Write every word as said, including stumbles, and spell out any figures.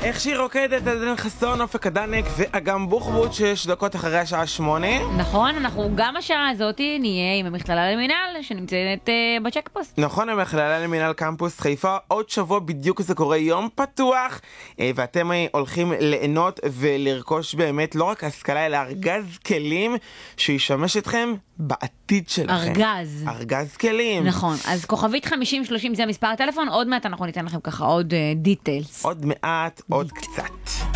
איך שהיא רוקדת, עדן חסון, אופק הדנק ואגם בוחבוט, שש דקות אחרי השעה שמונה. נכון, אנחנו גם השעה הזאת נהיה עם המכללה למינהל שנמצאת uh, בצ'קפוסט. נכון, המכללה למינהל קמפוס חיפה, עוד שבוע בדיוק זה קורה, יום פתוח, uh, ואתם uh, הולכים ליהנות ולרכוש באמת לא רק השכלה, אלא ארגז כלים שישמש אתכם בעתיד שלכם. ארגז. ארגז כלים. נכון, אז כוכבית חמישים שלושים זה מספר הטלפון, עוד מעט אנחנו ניתן לכם ככה עוד דיטיילס. עוד מעט, עוד קצת.